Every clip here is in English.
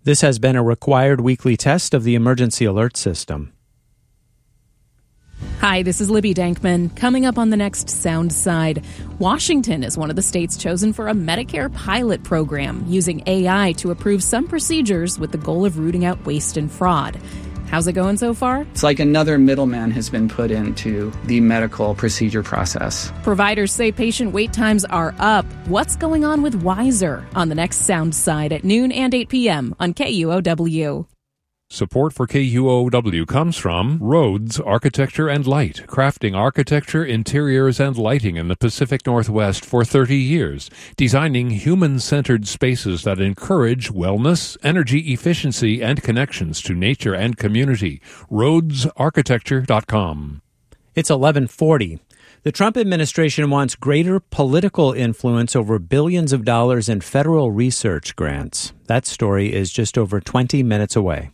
This has been a required weekly test of the emergency alert system. Hi, this is Libby Dankman. Coming up on the next Sound Side, Washington is one of the states chosen for a Medicare pilot program using AI to approve some procedures with the goal of rooting out waste and fraud. How's it going so far? It's like another middleman has been put into the medical procedure process. Providers say patient wait times are up. What's going on with Wiser? On the next Sound Side at noon and 8 p.m. on KUOW. Support for KUOW comes from Rhodes Architecture and Light, crafting architecture, interiors, and lighting in the Pacific Northwest for 30 years, designing human-centered spaces that encourage wellness, energy efficiency, and connections to nature and community. RhodesArchitecture.com. It's 11:40. The Trump administration wants greater political influence over billions of dollars in federal research grants. That story is just over 20 minutes away.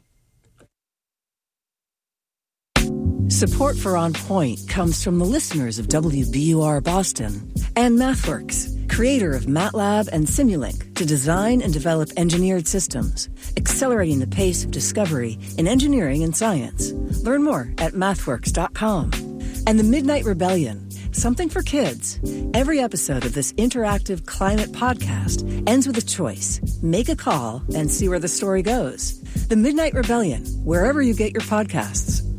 Support for On Point comes from the listeners of WBUR Boston and MathWorks, creator of MATLAB and Simulink to design and develop engineered systems, accelerating the pace of discovery in engineering and science. Learn more at mathworks.com. And the Midnight Rebellion, something for kids. Every episode of this interactive climate podcast ends with a choice. Make a call and see where the story goes. The Midnight Rebellion, wherever you get your podcasts.